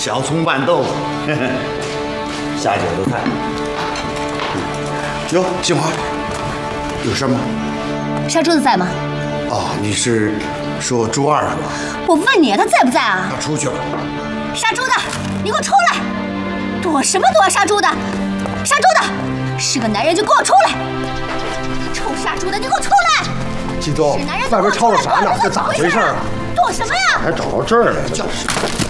小葱拌豆腐，下酒的菜。哟，杏花，有事吗？ 杀猪的在吗？ 哦，你是说朱二是吧？ 我问你，他在不在啊？ 他出去了。 杀猪的，你给我出来！躲什么躲啊？杀猪的，杀猪的，是个男人就给我出来！臭杀猪的，你给我出来！ 季东，外边吵吵啥呢？这咋回事啊？ 躲什么呀？ 还找到这儿来了，就是。